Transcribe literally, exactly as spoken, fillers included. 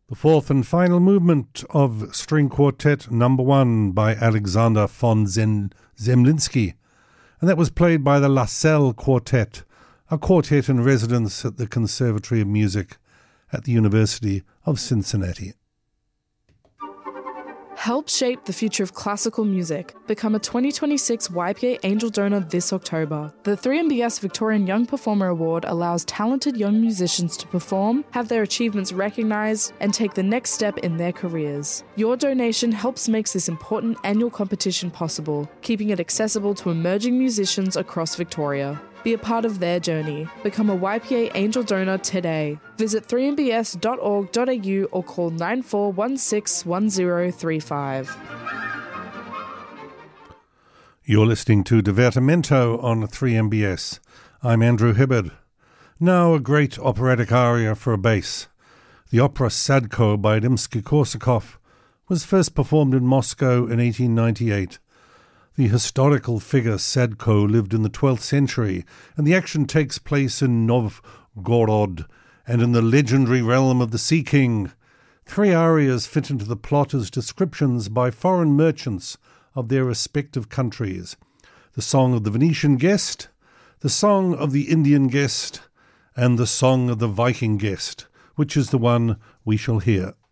The fourth and final movement of String Quartet Number One by Alexander von Zen- Zemlinsky, and that was played by the LaSalle Quartet, a quartet in residence at the Conservatory of Music at the University of Cincinnati. Help shape the future of classical music. Become a twenty twenty-six Y P A Angel Donor this October. The three M B S Victorian Young Performer Award allows talented young musicians to perform, have their achievements recognised, and take the next step in their careers. Your donation helps make this important annual competition possible, keeping it accessible to emerging musicians across Victoria. Be a part of their journey. Become a Y P A Angel Donor today. Visit three m b s dot org dot a u or call nine four one six one zero three five. You're listening to Divertimento on three M B S. I'm Andrew Hibbard. Now a great operatic aria for a bass. The opera Sadko by Rimsky-Korsakov was first performed in Moscow in eighteen ninety-eight. The historical figure Sadko lived in the twelfth century, and the action takes place in Novgorod and in the legendary realm of the Sea King. Three arias fit into the plot as descriptions by foreign merchants of their respective countries: the Song of the Venetian Guest, the Song of the Indian Guest, and the Song of the Viking Guest, which is the one we shall hear.